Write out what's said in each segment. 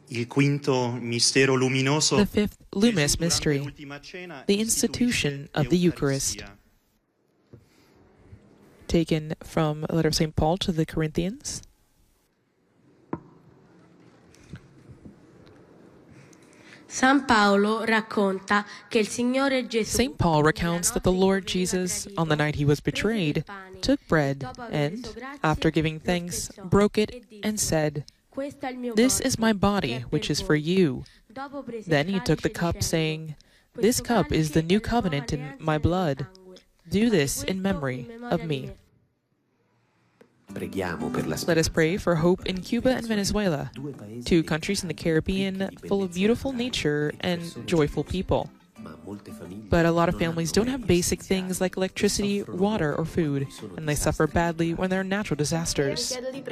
The fifth luminous mystery, the institution of the Eucharist. Taken from the letter of St. Paul to the Corinthians. St. Paul recounts that the Lord Jesus, on the night he was betrayed, took bread and, after giving thanks, broke it and said, "This is my body, which is for you." Then he took the cup, saying, "This cup is the new covenant in my blood. Do this in memory of me." Let us pray for hope in Cuba and Venezuela, two countries in the Caribbean full of beautiful nature and joyful people. But a lot of families don't have basic things like electricity, water, or food, and they suffer badly when there are natural disasters.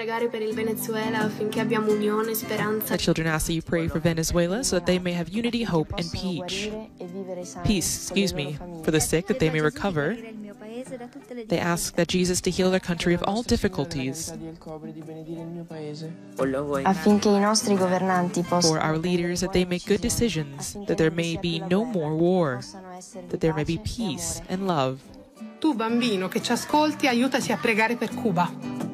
The children ask that you pray for Venezuela so that they may have unity, hope, and peace, for the sick that they may recover. They ask that Jesus to heal their country of all difficulties. For our leaders, that they make good decisions, that there may be no more war, that there may be peace and love. Tu bambino che ci ascolti, aiutaci a pregare per Cuba.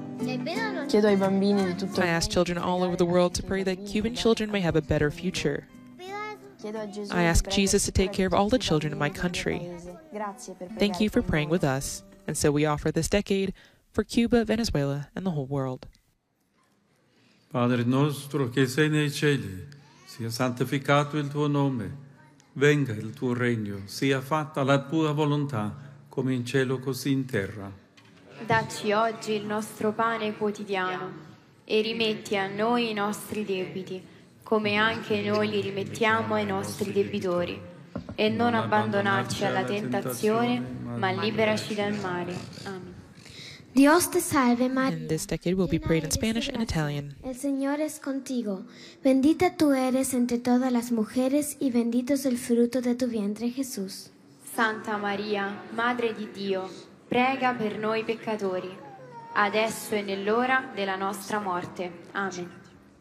I ask children all over the world to pray that Cuban children may have a better future. I ask Jesus to take care of all the children in my country. Thank you for praying with us, and so we offer this decade for Cuba, Venezuela, and the whole world. Padre nostro che sei nei cieli, sia santificato il tuo nome, venga il tuo regno, sia fatta la tua volontà, come in cielo così in terra. Dacci oggi il nostro pane quotidiano e rimetti a noi i nostri debiti, come anche noi li rimettiamo ai nostri debitori, e non abbandonarci alla tentazione, ma liberaci dal male. Amen. Dios te salve María. And this decade will be prayed in Spanish and Italian. El Señor es contigo. Bendita tú eres entre todas las mujeres y bendito es el fruto de tu vientre, Jesús. Santa Maria, Madre di Dio, prega per noi peccatori, adesso e nell'ora della nostra morte. Amen.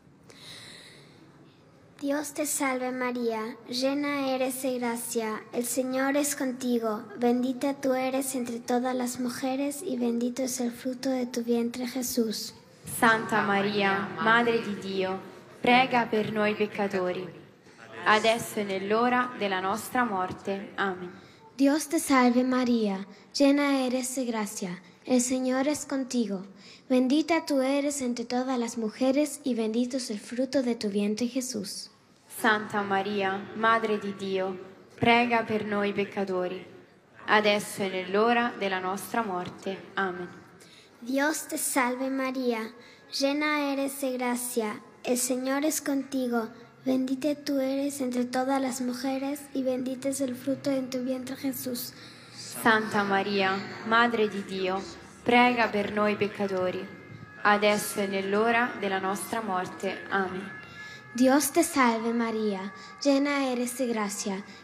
Dios te salve María, llena eres de gracia, el Señor es contigo, bendita tú eres entre todas las mujeres y bendito es el fruto de tu vientre Jesús. Santa Maria, Madre di Dio, prega per noi peccatori, adesso e nell'ora della nostra morte. Amen. Dios te salve María, llena eres de gracia, el Señor es contigo, bendita tú eres entre todas las mujeres y bendito es el fruto de tu vientre Jesús. Santa Maria, Madre di Dio, prega per noi peccatori, adesso e nell'ora della nostra morte. Amen. Dios te salve María, llena eres de gracia, el Señor es contigo, bendita tú eres entre todas las mujeres y bendito es el fruto de tu vientre Jesús. Santa Maria, Madre di Dio, prega per noi peccatori, adesso e nell'ora della nostra morte. Amen. Dios te salve María, llena eres de gracia,